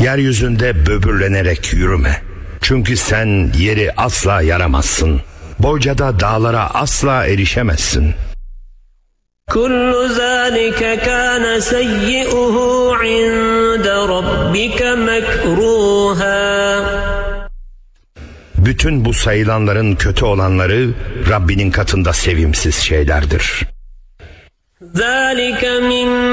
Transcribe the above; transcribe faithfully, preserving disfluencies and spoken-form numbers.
Yeryüzünde böbürlenerek yürüme. Çünkü sen yeri asla yaramazsın. Boyca da dağlara asla erişemezsin. Kullu zâlike kâne seyyi'uhu 'inde rabbike mekrûhâ. Bütün bu sayılanların kötü olanları Rabbinin katında sevimsiz şeylerdir. ذَٰلِكَ مِمَّا